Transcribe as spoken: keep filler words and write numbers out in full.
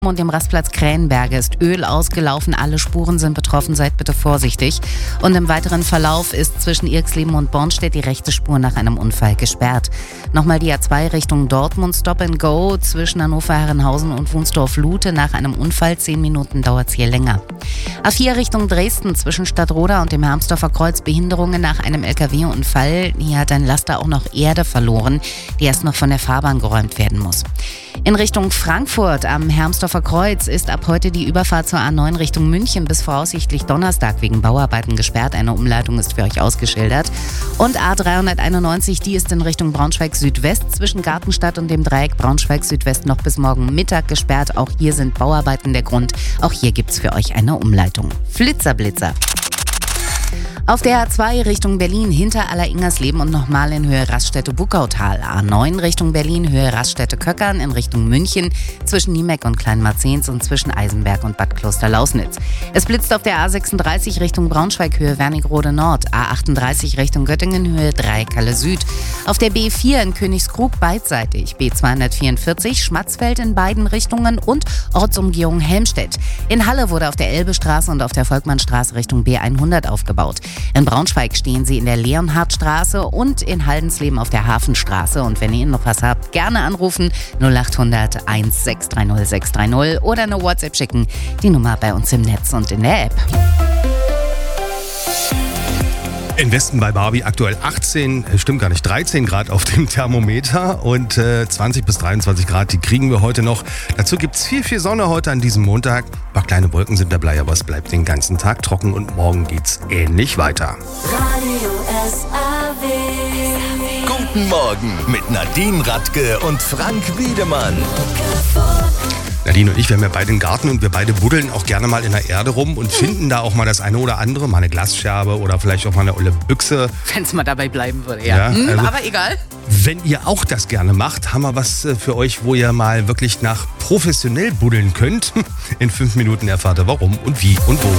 Und dem Rastplatz Krähenberge ist Öl ausgelaufen. Alle Spuren sind betroffen. Seid bitte vorsichtig. Und im weiteren Verlauf ist zwischen Irxleben und Bornstedt die rechte Spur nach einem Unfall gesperrt. Nochmal die A zwei Richtung Dortmund. Stop and Go zwischen Hannover-Herrenhausen und Wunsdorf-Lute. Nach einem Unfall zehn Minuten dauert es hier länger. A vier Richtung Dresden zwischen Stadtroda und dem Hermsdorfer Kreuz. Behinderungen nach einem L K W-Unfall. Hier hat ein Laster auch noch Erde verloren, die erst noch von der Fahrbahn geräumt werden muss. In Richtung Frankfurt am Hermsdorfer Kreuz ist ab heute die Überfahrt zur A neun Richtung München bis voraussichtlich Donnerstag wegen Bauarbeiten gesperrt. Eine Umleitung ist für euch ausgeschildert. Und A dreihunderteinundneunzig, die ist in Richtung Braunschweig-Südwest zwischen Gartenstadt und dem Dreieck Braunschweig-Südwest noch bis morgen Mittag gesperrt. Auch hier sind Bauarbeiten der Grund. Auch hier gibt's für euch eine Umleitung. Flitzer-Blitzer. Auf der A zwei Richtung Berlin hinter Aller-Ingersleben und nochmal in Höhe Raststätte-Buckautal. A neun Richtung Berlin, Höhe Raststätte-Köckern in Richtung München zwischen Niemeck und Kleinmarzens und zwischen Eisenberg und Bad Kloster-Lausnitz. Es blitzt auf der A sechsunddreißig Richtung Braunschweig, Höhe Wernigerode Nord. A achtunddreißig Richtung Göttingen, Höhe Dreieckhalle Süd. Auf der B vier in Königskrug beidseitig. B zweihundertvierundvierzig Schmatzfeld in beiden Richtungen und Ortsumgehung Helmstedt. In Halle wurde auf der Elbestraße und auf der Volkmannstraße Richtung B hundert aufgebaut. In Braunschweig stehen sie in der Leonhardstraße und in Haldensleben auf der Hafenstraße. Und wenn ihr noch was habt, gerne anrufen null acht hundert eins sechs drei null sechs drei null oder eine WhatsApp schicken. Die Nummer bei uns im Netz und in der App. In Westen bei Barbie aktuell achtzehn, stimmt gar nicht, dreizehn Grad auf dem Thermometer und äh, zwanzig bis dreiundzwanzig Grad, die kriegen wir heute noch. Dazu gibt es viel, viel Sonne heute an diesem Montag. Ein paar kleine Wolken sind dabei, aber es bleibt den ganzen Tag trocken und morgen geht's ähnlich weiter. Radio S A W. Guten Morgen mit Nadine Radke und Frank Wiedemann. Nadine und ich, wir haben ja beide einen Garten und wir beide buddeln auch gerne mal in der Erde rum und finden da auch mal das eine oder andere, mal eine Glasscherbe oder vielleicht auch mal eine olle Büchse. Wenn es mal dabei bleiben würde, ja. ja hm, also, aber egal. Wenn ihr auch das gerne macht, haben wir was für euch, wo ihr mal wirklich nach professionell buddeln könnt. In fünf Minuten erfahrt ihr warum und wie und wo.